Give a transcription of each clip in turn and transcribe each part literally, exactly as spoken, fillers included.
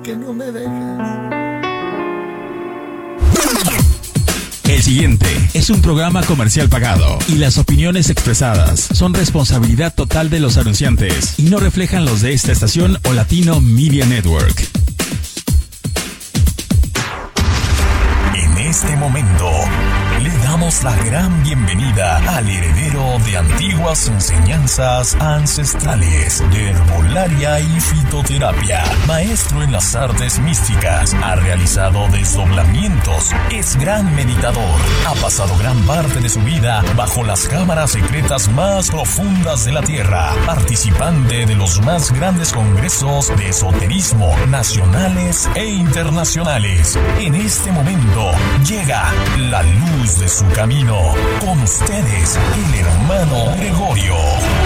que no me dejes. El siguiente es un programa comercial pagado y las opiniones expresadas son responsabilidad total de los anunciantes y no reflejan los de esta estación o Latino Media Network. En este momento le damos la gran bienvenida al heredero de antiguas enseñanzas ancestrales de herbolaria y fitoterapia, maestro en las artes místicas, ha realizado desdoblamientos, es gran meditador, ha pasado gran parte de su vida bajo las cámaras secretas más profundas de la Tierra, participante de los más grandes congresos de esoterismo nacionales e internacionales. En este momento llega la luz de su camino. Con ustedes, el hermano Gregorio.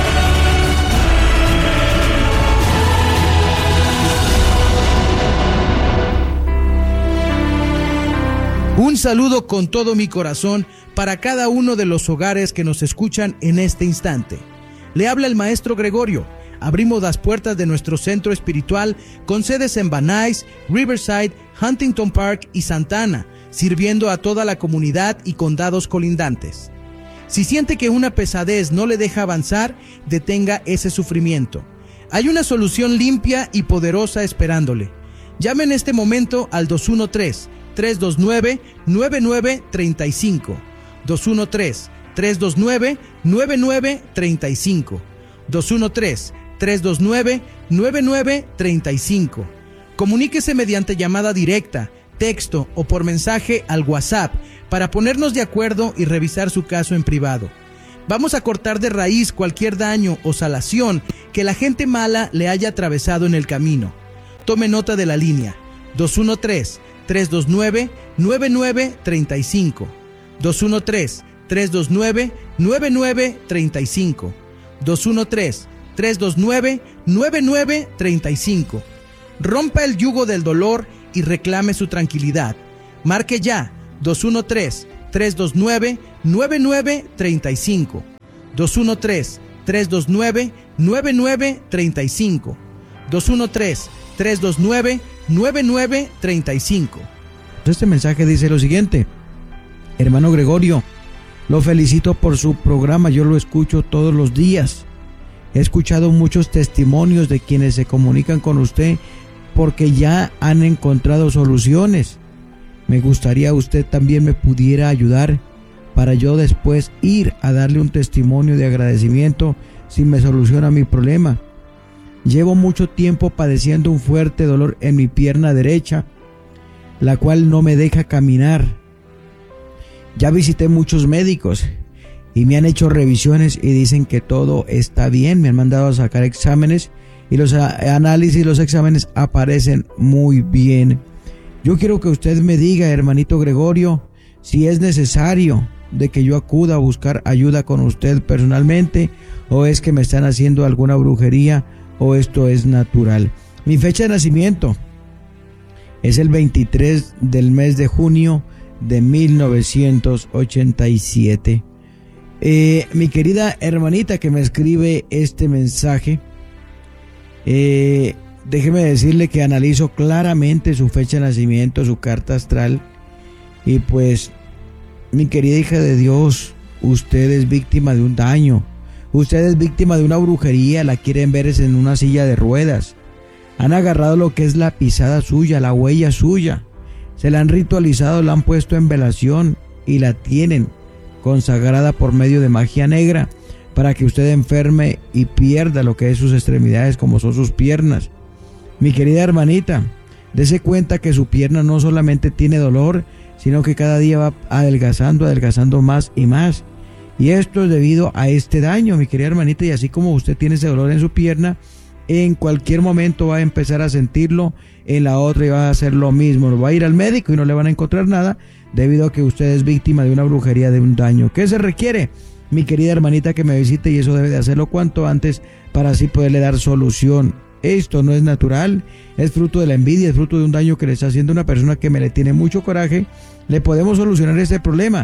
Un saludo con todo mi corazón para cada uno de los hogares que nos escuchan en este instante. Le habla el maestro Gregorio. Abrimos las puertas de nuestro centro espiritual con sedes en Van Nuys, Riverside, Huntington Park y Santa Ana, sirviendo a toda la comunidad y condados colindantes. Si siente que una pesadez no le deja avanzar, detenga ese sufrimiento. Hay una solución limpia y poderosa esperándole. Llame en este momento al dos uno tres, tres dos nueve, nueve nueve tres cinco. dos uno tres, tres dos nueve, nueve nueve tres cinco. dos uno tres, tres dos nueve, nueve nueve tres cinco. Comuníquese mediante llamada directa, texto o por mensaje al WhatsApp para ponernos de acuerdo y revisar su caso en privado. Vamos a cortar de raíz cualquier daño o salación que la gente mala le haya atravesado en el camino. Tome nota de la línea dos uno tres, tres dos nueve, nueve nueve tres cinco. dos uno tres, tres dos nueve, nueve nueve tres cinco. dos uno tres, tres dos nueve, nueve nueve tres cinco. Rompa el yugo del dolor y reclame su tranquilidad. Marque ya dos uno tres, tres dos nueve, nueve nueve tres cinco. dos uno tres, tres dos nueve, nueve nueve tres cinco. dos uno tres, tres dos nueve, nueve nueve tres cinco. Este mensaje dice lo siguiente: hermano Gregorio, lo felicito por su programa, yo lo escucho todos los días. He escuchado muchos testimonios de quienes se comunican con usted porque ya han encontrado soluciones. Me gustaría usted también me pudiera ayudar para yo después ir a darle un testimonio de agradecimiento si me soluciona mi problema. Llevo mucho tiempo padeciendo un fuerte dolor en mi pierna derecha, la cual no me deja caminar. Ya visité muchos médicos y me han hecho revisiones y dicen que todo está bien. Me han mandado a sacar exámenes y los análisis y los exámenes aparecen muy bien. Yo quiero que usted me diga, hermanito Gregorio, si es necesario de que yo acuda a buscar ayuda con usted personalmente, o es que me están haciendo alguna brujería, o esto es natural. Mi fecha de nacimiento es el veintitrés del mes de junio de mil novecientos ochenta y siete. Eh, mi querida hermanita que me escribe este mensaje, eh, déjeme decirle que analizo claramente su fecha de nacimiento, su carta astral, y pues, mi querida hija de Dios, usted es víctima de un daño, usted es víctima de una brujería, la quieren ver en una silla de ruedas, han agarrado lo que es la pisada suya, la huella suya, se la han ritualizado, la han puesto en velación y la tienen consagrada por medio de magia negra para que usted enferme y pierda lo que es sus extremidades, como son sus piernas. Mi querida hermanita, dése cuenta que su pierna no solamente tiene dolor, sino que cada día va adelgazando, adelgazando más y más. Y esto es debido a este daño, mi querida hermanita, y así como usted tiene ese dolor en su pierna, en cualquier momento va a empezar a sentirlo en la otra y va a hacer lo mismo. Va a ir al médico y no le van a encontrar nada debido a que usted es víctima de una brujería, de un daño. ¿Qué se requiere? Mi querida hermanita, que me visite, y eso debe de hacerlo cuanto antes para así poderle dar solución. Esto no es natural, es fruto de la envidia, es fruto de un daño que le está haciendo una persona que me le tiene mucho coraje. Le podemos solucionar este problema,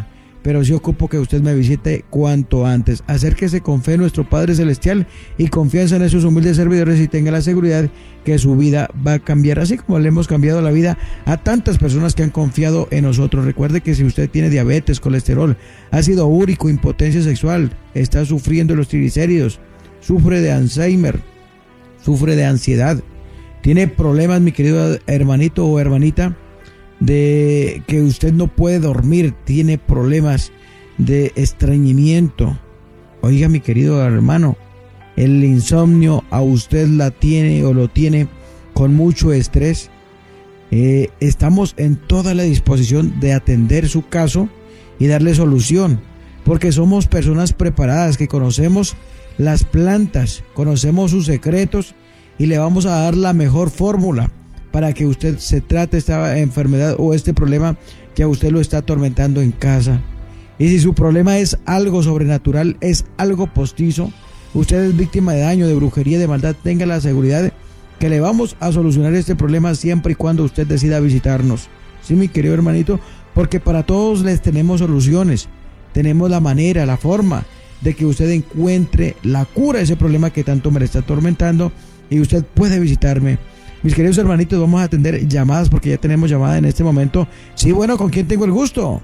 pero sí ocupo que usted me visite cuanto antes. Acérquese con fe a nuestro Padre Celestial y confianza en esos humildes servidores y tenga la seguridad que su vida va a cambiar, así como le hemos cambiado la vida a tantas personas que han confiado en nosotros. Recuerde que si usted tiene diabetes, colesterol, ácido úrico, impotencia sexual, está sufriendo los triglicéridos, sufre de Alzheimer, sufre de ansiedad, tiene problemas, mi querido hermanito o hermanita, de que usted no puede dormir, tiene problemas de estreñimiento. Oiga, mi querido hermano, el insomnio a usted la tiene o lo tiene con mucho estrés. Eh, estamos en toda la disposición de atender su caso y darle solución, porque somos personas preparadas que conocemos las plantas, conocemos sus secretos y le vamos a dar la mejor fórmula para que usted se trate esta enfermedad o este problema que a usted lo está atormentando en casa. Y si su problema es algo sobrenatural, es algo postizo, usted es víctima de daño, de brujería, de maldad, tenga la seguridad que le vamos a solucionar este problema siempre y cuando usted decida visitarnos. Sí, mi querido hermanito, porque para todos les tenemos soluciones, tenemos la manera, la forma de que usted encuentre la cura a ese problema que tanto me le está atormentando y usted puede visitarme. Mis queridos hermanitos, vamos a atender llamadas porque ya tenemos llamada en este momento. Sí, bueno, ¿con quién tengo el gusto?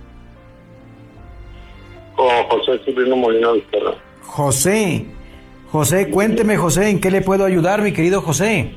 Con José Cipriano Molina Vizcarra. José, José, cuénteme, José, ¿en qué le puedo ayudar, mi querido José?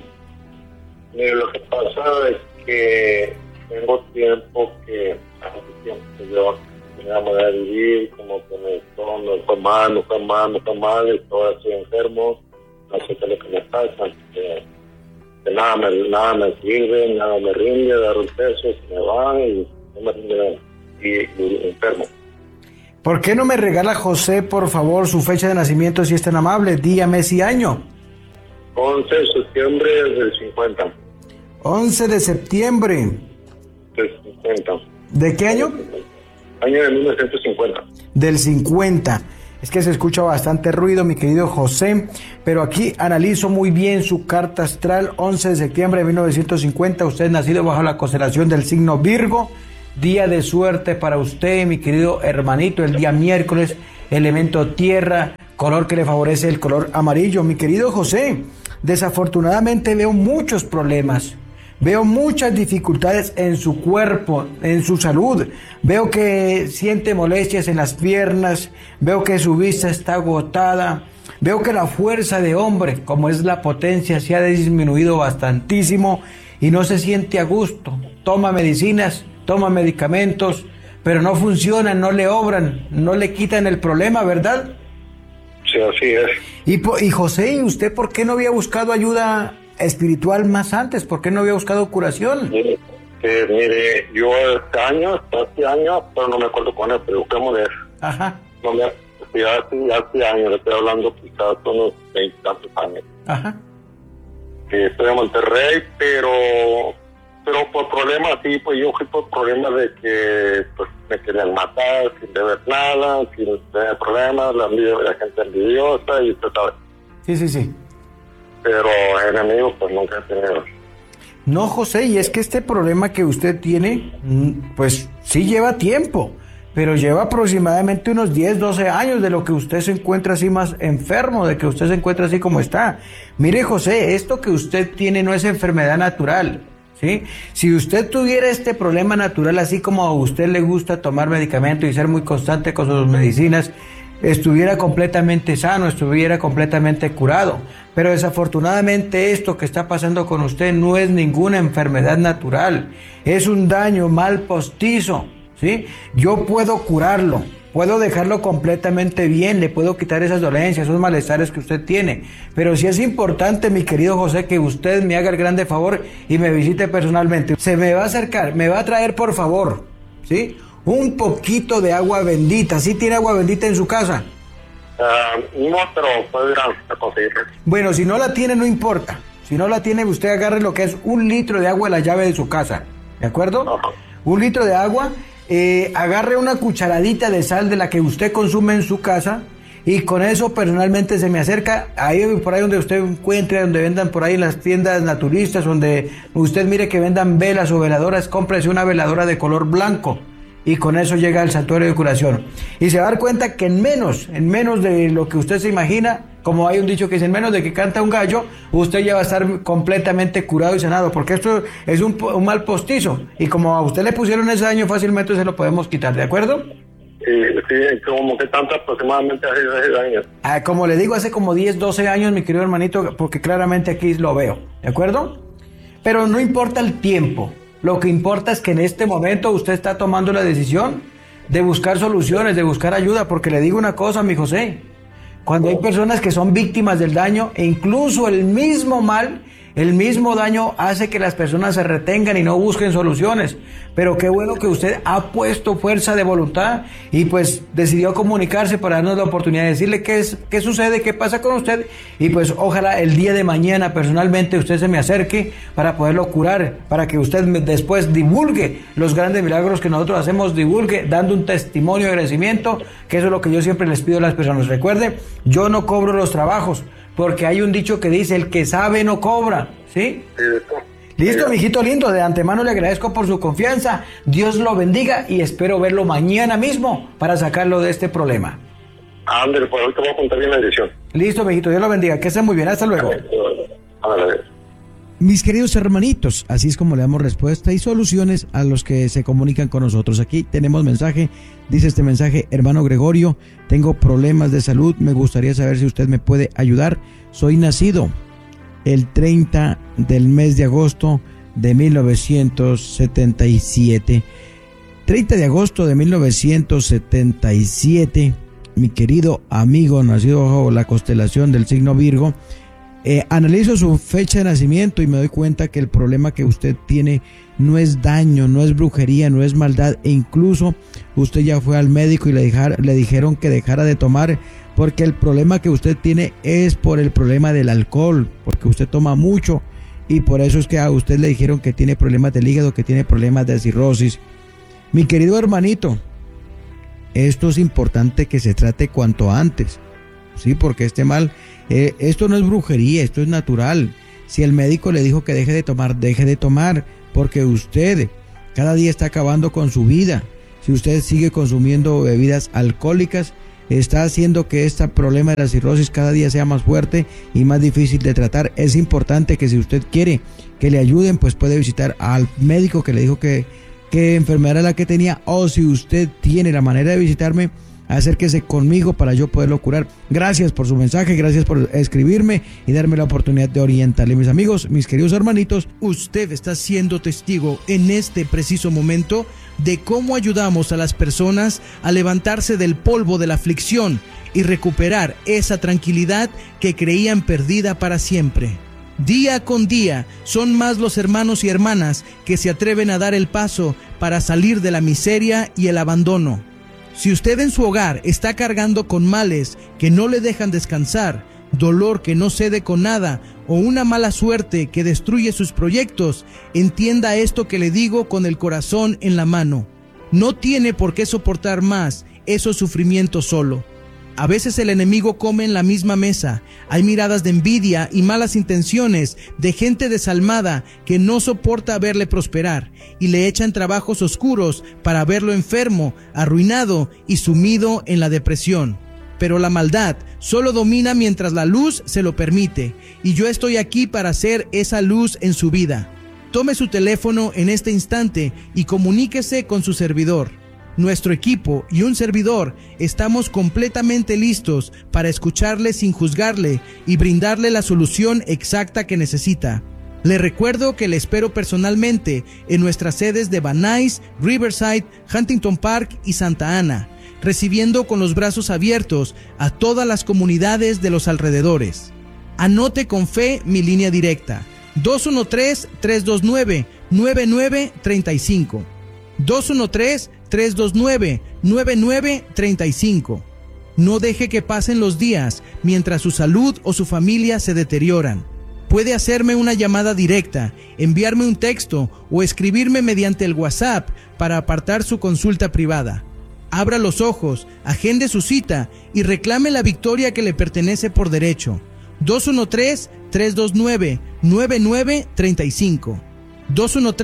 Mire, lo que pasa es que tengo tiempo que, hace tiempo que yo tenía manera de vivir, como que me no fue mal, no fue mal, no fue mal, estoy así enfermo, no sé qué es lo que me pasa, que, que nada, me, nada me sirve, nada me rinde, agarro el peso, se me va y no me rinde nada, y, y enfermo. ¿Por qué no me regala, José, por favor, su fecha de nacimiento, si es tan amable, día, mes y año? once de septiembre del cincuenta. once de septiembre. Del cincuenta. ¿De qué año? Año de mil novecientos cincuenta. Del cincuenta. Es que se escucha bastante ruido, mi querido José, pero aquí analizo muy bien su carta astral. Once de septiembre de mil novecientos cincuenta, usted es nacido bajo la constelación del signo Virgo. Día de suerte para usted, mi querido hermanito, el día miércoles, elemento tierra, color que le favorece el color amarillo. Mi querido José, desafortunadamente veo muchos problemas, veo muchas dificultades en su cuerpo, en su salud, veo que siente molestias en las piernas, veo que su vista está agotada, veo que la fuerza de hombre, como es la potencia, se ha disminuido bastantísimo y no se siente a gusto. Toma medicinas, toma medicamentos, pero no funcionan, no le obran, no le quitan el problema, ¿verdad? Sí, así es. Y, y José, ¿usted por qué no había buscado ayuda espiritual más antes? ¿Por qué no había buscado curación? Mire, eh, mire yo este año, este año, pero no me acuerdo con él, pero busquemos de él. Ajá. No me, sí, hace, hace años, le estoy hablando quizás unos veintitantos años. Ajá. Que estoy en Monterrey, pero... Pero por problemas así, pues yo fui por problemas de que pues, me querían matar sin deber nada, sin tener problemas, la, la gente envidiosa y usted sabe. Sí, sí, sí. Pero enemigos pues nunca he tenido. No, José, y es que este problema que usted tiene, pues sí lleva tiempo, pero lleva aproximadamente unos diez, doce años de lo que usted se encuentra así más enfermo, de que usted se encuentra así como está. Mire, José, esto que usted tiene no es enfermedad natural. ¿Sí? Si usted tuviera este problema natural, así como a usted le gusta tomar medicamento y ser muy constante con sus medicinas, estuviera completamente sano, estuviera completamente curado. Pero desafortunadamente esto que está pasando con usted no es ninguna enfermedad natural, es un daño mal postizo, ¿sí? Yo puedo curarlo, puedo dejarlo completamente bien, le puedo quitar esas dolencias, esos malestares que usted tiene. Pero sí es importante, mi querido José, que usted me haga el grande favor y me visite personalmente. Se me va a acercar, me va a traer, por favor, ¿sí?, un poquito de agua bendita. ¿Sí tiene agua bendita en su casa? Uh, no, pero puedo ir a, a conseguirla. Bueno, si no la tiene, no importa. Si no la tiene, usted agarre lo que es un litro de agua de la llave de su casa, ¿de acuerdo? Uh-huh. Un litro de agua. Eh, agarre una cucharadita de sal de la que usted consume en su casa y con eso personalmente se me acerca ahí por ahí donde usted encuentre, donde vendan por ahí en las tiendas naturistas, donde usted mire que vendan velas o veladoras, cómprese una veladora de color blanco, y con eso llega al santuario de curación. Y se va a dar cuenta que en menos, en menos de lo que usted se imagina, como hay un dicho que dice, en menos de que canta un gallo, usted ya va a estar completamente curado y sanado, porque esto es un, un mal postizo, y como a usted le pusieron ese daño, fácilmente se lo podemos quitar, ¿de acuerdo? Sí, sí, como que tanto aproximadamente hace, hace daño. Ah, como le digo, hace como diez, doce años, mi querido hermanito, porque claramente aquí lo veo, ¿de acuerdo? Pero no importa el tiempo. Lo que importa es que en este momento usted está tomando la decisión de buscar soluciones, de buscar ayuda, porque le digo una cosa, mi José, cuando hay personas que son víctimas del daño, e incluso el mismo mal, el mismo daño hace que las personas se retengan y no busquen soluciones. Pero qué bueno que usted ha puesto fuerza de voluntad y pues decidió comunicarse para darnos la oportunidad de decirle qué es, qué sucede, qué pasa con usted, y pues ojalá el día de mañana personalmente usted se me acerque para poderlo curar, para que usted después divulgue los grandes milagros que nosotros hacemos, divulgue dando un testimonio de agradecimiento, que eso es lo que yo siempre les pido a las personas. Recuerde, yo no cobro los trabajos, porque hay un dicho que dice, el que sabe no cobra, ¿sí? Sí, Listo, mijito lindo, de antemano le agradezco por su confianza, Dios lo bendiga y espero verlo mañana mismo para sacarlo de este problema. Ándale, pues ahorita voy a apuntar bien la dirección. Listo, mijito, Dios lo bendiga, que esté muy bien, hasta luego. Ándale. Mis queridos hermanitos, así es como le damos respuesta y soluciones a los que se comunican con nosotros. Aquí tenemos mensaje, dice este mensaje, hermano Gregorio, tengo problemas de salud, me gustaría saber si usted me puede ayudar. Soy nacido el treinta del mes de agosto de mil novecientos setenta y siete. treinta de agosto de mil novecientos setenta y siete, mi querido amigo nacido bajo la constelación del signo Virgo. Eh, analizo su fecha de nacimiento y me doy cuenta que el problema que usted tiene no es daño, no es brujería, no es maldad, e incluso usted ya fue al médico y le, dejar, le dijeron que dejara de tomar, porque el problema que usted tiene es por el problema del alcohol, porque usted toma mucho y por eso es que a usted le dijeron que tiene problemas del hígado, que tiene problemas de cirrosis. Mi querido hermanito, esto es importante que se trate cuanto antes, sí, porque este mal, eh, esto no es brujería, esto es natural. Si el médico le dijo que deje de tomar, deje de tomar, porque usted cada día está acabando con su vida. Si usted sigue consumiendo bebidas alcohólicas, está haciendo que este problema de la cirrosis cada día sea más fuerte y más difícil de tratar. Es importante que si usted quiere que le ayuden, pues puede visitar al médico que le dijo que, que enfermedad era la que tenía, o si usted tiene la manera de visitarme, acérquese conmigo para yo poderlo curar. Gracias por su mensaje, gracias por escribirme y darme la oportunidad de orientarle. Mis amigos, mis queridos hermanitos, usted está siendo testigo en este preciso momento de cómo ayudamos a las personas a levantarse del polvo de la aflicción y recuperar esa tranquilidad que creían perdida para siempre. Día con día son más los hermanos y hermanas que se atreven a dar el paso para salir de la miseria y el abandono. Si usted en su hogar está cargando con males que no le dejan descansar, dolor que no cede con nada o una mala suerte que destruye sus proyectos, entienda esto que le digo con el corazón en la mano. No tiene por qué soportar más esos sufrimientos solo. A veces el enemigo come en la misma mesa. Hay miradas de envidia y malas intenciones de gente desalmada que no soporta verle prosperar y le echan trabajos oscuros para verlo enfermo, arruinado y sumido en la depresión. Pero la maldad solo domina mientras la luz se lo permite, y yo estoy aquí para hacer esa luz en su vida. Tome su teléfono en este instante y comuníquese con su servidor. Nuestro equipo y un servidor estamos completamente listos para escucharle sin juzgarle y brindarle la solución exacta que necesita. Le recuerdo que le espero personalmente en nuestras sedes de Van Nuys, Riverside, Huntington Park y Santa Ana, recibiendo con los brazos abiertos a todas las comunidades de los alrededores. Anote con fe mi línea directa: dos uno tres, tres dos nueve, nueve nueve tres cinco. dos uno tres, tres dos nueve, nueve nueve tres cinco. No deje que pasen los días mientras su salud o su familia se deterioran. Puede hacerme una llamada directa, enviarme un texto o escribirme mediante el WhatsApp para apartar su consulta privada. Abra los ojos, agende su cita y reclame la victoria que le pertenece por derecho. dos uno tres, tres dos nueve, nueve nueve tres cinco. dos uno tres,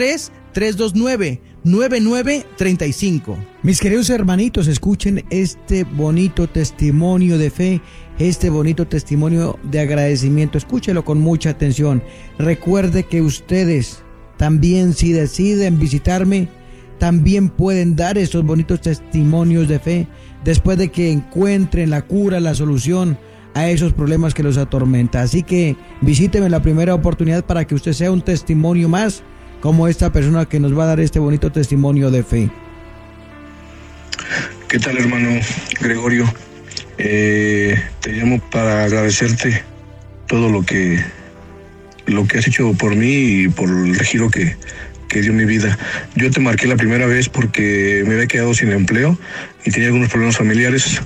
tres dos nueve, nueve nueve tres cinco. Mis queridos hermanitos, escuchen este bonito testimonio de fe, este bonito testimonio de agradecimiento. Escúchelo con mucha atención. Recuerde que ustedes también, si deciden visitarme, también pueden dar estos bonitos testimonios de fe después de que encuentren la cura, la solución a esos problemas que los atormenta. Así que visíteme la primera oportunidad para que usted sea un testimonio más como esta persona que nos va a dar este bonito testimonio de fe. ¿Qué tal, hermano Gregorio? Eh, te llamo para agradecerte todo lo que lo que has hecho por mí y por el giro que, que dio mi vida. Yo te marqué la primera vez porque me había quedado sin empleo y tenía algunos problemas familiares,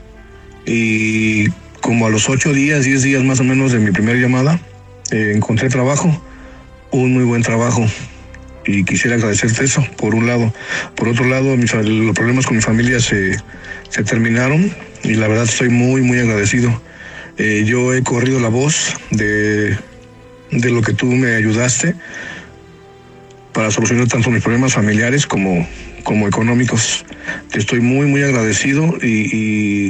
y como a los ocho días, diez días más o menos de mi primera llamada, eh, encontré trabajo, un muy buen trabajo, y quisiera agradecerte eso, por un lado. Por otro lado, mis, los problemas con mi familia se, se terminaron, y la verdad estoy muy, muy agradecido. Eh, yo he corrido la voz de, de lo que tú me ayudaste para solucionar tanto mis problemas familiares como, como económicos. Te estoy muy, muy agradecido, y... y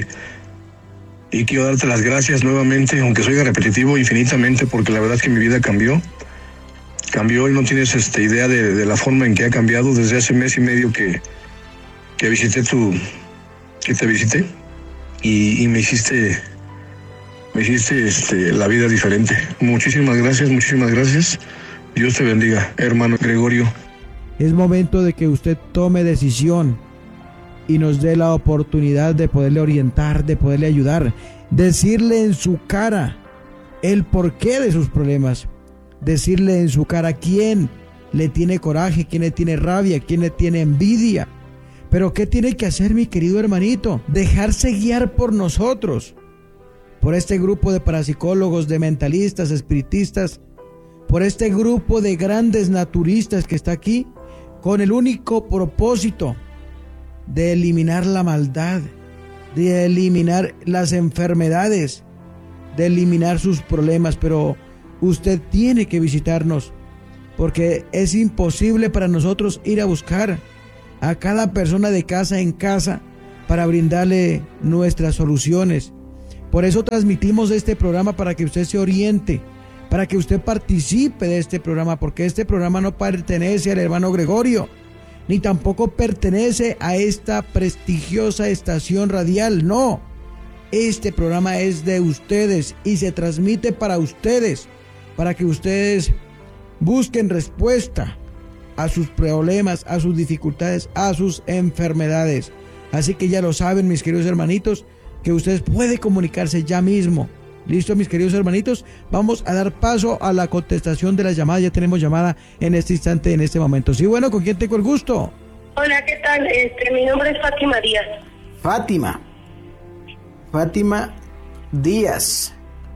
Y quiero darte las gracias nuevamente, aunque soy repetitivo, infinitamente, porque la verdad es que mi vida cambió. Cambió y no tienes este, idea de, de la forma en que ha cambiado desde hace mes y medio que, que visité tu... que te visité. Y, y me hiciste... me hiciste este, la vida diferente. Muchísimas gracias, muchísimas gracias. Dios te bendiga, hermano Gregorio. Es momento de que usted tome decisión y nos dé la oportunidad de poderle orientar, de poderle ayudar, decirle en su cara el porqué de sus problemas, decirle en su cara quién le tiene coraje, quién le tiene rabia, quién le tiene envidia. Pero ¿qué tiene que hacer, mi querido hermanito? Dejarse guiar por nosotros, por este grupo de parapsicólogos, de mentalistas, espiritistas, por este grupo de grandes naturistas que está aquí, con el único propósito de eliminar la maldad, de eliminar las enfermedades, de eliminar sus problemas. Pero usted tiene que visitarnos, porque es imposible para nosotros ir a buscar a cada persona de casa en casa para brindarle nuestras soluciones. Por eso transmitimos este programa, para que usted se oriente, para que usted participe de este programa, porque este programa no pertenece al hermano Gregorio, ni tampoco pertenece a esta prestigiosa estación radial. No, este programa es de ustedes y se transmite para ustedes, para que ustedes busquen respuesta a sus problemas, a sus dificultades, a sus enfermedades. Así que ya lo saben, mis queridos hermanitos, que ustedes pueden comunicarse ya mismo. ¿Listo, mis queridos hermanitos? Vamos a dar paso a la contestación de las llamadas. Ya tenemos llamada en este instante, en este momento. Sí, bueno, ¿con quién tengo el gusto? Hola, ¿qué tal? Este, mi nombre es Fátima Díaz. Fátima. Fátima Díaz.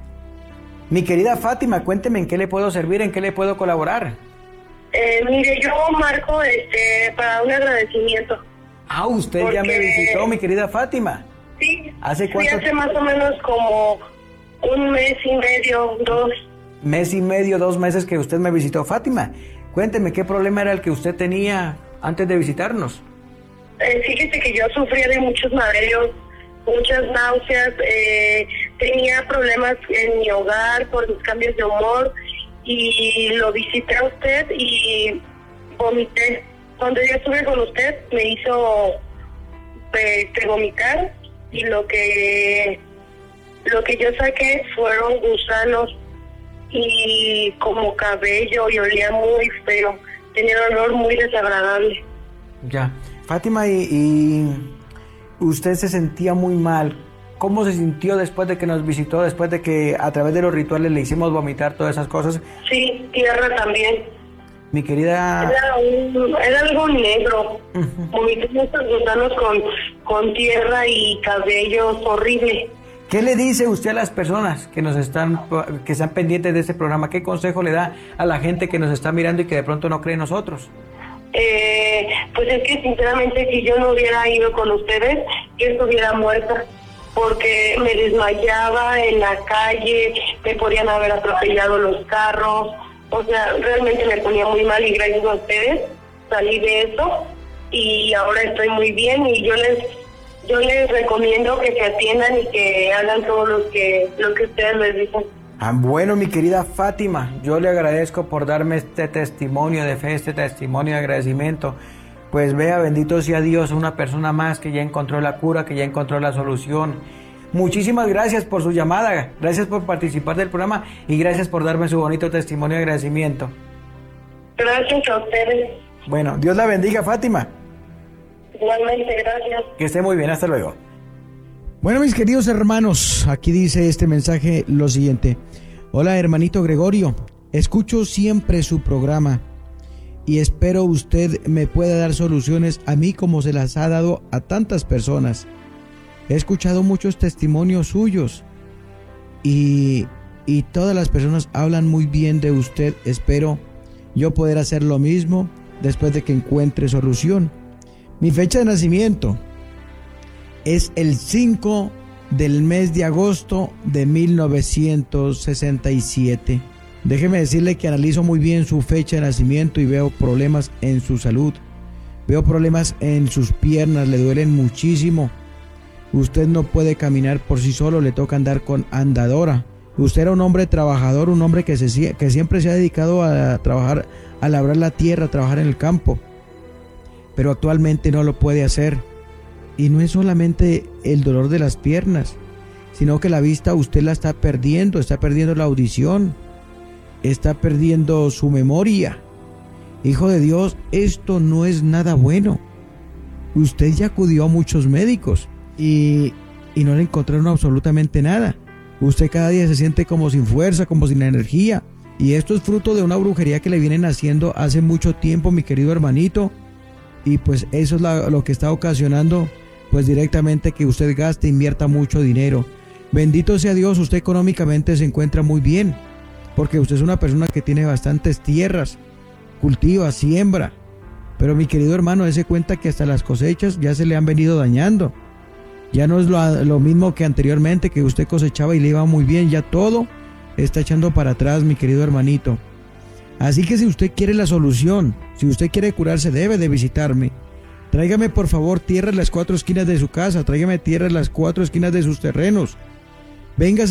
Mi querida Fátima, cuénteme en qué le puedo servir, en qué le puedo colaborar. Eh, mire, yo marco este, para un agradecimiento. Ah, usted porque... ya me visitó, mi querida Fátima. Sí. ¿Hace cuánto? Sí, hace más o menos como un mes y medio, dos. Mes y medio, dos meses que usted me visitó. Fátima, cuénteme, ¿qué problema era el que usted tenía antes de visitarnos? Eh, fíjese que yo sufría de muchos mareos, muchas náuseas, eh, tenía problemas en mi hogar por mis cambios de humor, y lo visité a usted y vomité. Cuando yo estuve con usted me hizo eh, vomitar, y lo que lo que yo saqué fueron gusanos y como cabello, y olía muy feo, tenía un olor muy desagradable. Ya, Fátima, y, y usted se sentía muy mal. ¿Cómo se sintió después de que nos visitó, después de que a través de los rituales le hicimos vomitar todas esas cosas? Sí, tierra también. Mi querida... Era, un, era algo negro. Uh-huh. Vomité muchos gusanos con, con tierra y cabellos horrible. ¿Qué le dice usted a las personas que nos están, que están pendientes de este programa? ¿Qué consejo le da a la gente que nos está mirando y que de pronto no cree en nosotros? Eh, pues es que sinceramente, si yo no hubiera ido con ustedes, yo estuviera muerta, porque me desmayaba en la calle, me podían haber atropellado los carros, o sea, realmente me ponía muy mal, y gracias a ustedes salí de eso y ahora estoy muy bien y yo les yo les recomiendo que se atiendan y que hagan todo lo que lo que ustedes les dicen. Ah, bueno, mi querida Fátima, yo le agradezco por darme este testimonio de fe, este testimonio de agradecimiento. Pues vea, bendito sea Dios, una persona más que ya encontró la cura, que ya encontró la solución. Muchísimas gracias por su llamada, gracias por participar del programa y gracias por darme su bonito testimonio de agradecimiento. Gracias a ustedes. Bueno, Dios la bendiga, Fátima. Igualmente, gracias. Que esté muy bien, hasta luego. Bueno, mis queridos hermanos, aquí dice este mensaje lo siguiente. Hola, hermanito Gregorio, escucho siempre su programa y espero usted me pueda dar soluciones a mí como se las ha dado a tantas personas. He escuchado muchos testimonios suyos y, y todas las personas hablan muy bien de usted. Espero yo poder hacer lo mismo después de que encuentre solución. Mi fecha de nacimiento es el cinco del mes de agosto de mil novecientos sesenta y siete. Déjeme decirle que analizo muy bien su fecha de nacimiento y veo problemas en su salud. Veo problemas en sus piernas, le duelen muchísimo. Usted no puede caminar por sí solo, le toca andar con andadora. Usted era un hombre trabajador, un hombre que, se, que siempre se ha dedicado a trabajar, a labrar la tierra, a trabajar en el campo. Pero actualmente no lo puede hacer. Y no es solamente el dolor de las piernas, sino que la vista usted la está perdiendo, está perdiendo la audición, está perdiendo su memoria. Hijo de Dios, esto no es nada bueno. Usted ya acudió a muchos médicos y, y no le encontraron absolutamente nada. Usted cada día se siente como sin fuerza, como sin energía. Y esto es fruto de una brujería que le vienen haciendo hace mucho tiempo, mi querido hermanito. Y pues eso es la, lo que está ocasionando pues directamente que usted gaste, invierta mucho dinero. Bendito sea Dios, usted económicamente se encuentra muy bien, porque usted es una persona que tiene bastantes tierras, cultiva, siembra. Pero mi querido hermano, dése cuenta que hasta las cosechas ya se le han venido dañando. Ya no es lo, lo mismo que anteriormente, que usted cosechaba y le iba muy bien. Ya todo está echando para atrás, mi querido hermanito. Así que si usted quiere la solución, si usted quiere curarse, debe de visitarme. Tráigame por favor tierra en las cuatro esquinas de su casa, tráigame tierra en las cuatro esquinas de sus terrenos. Véngase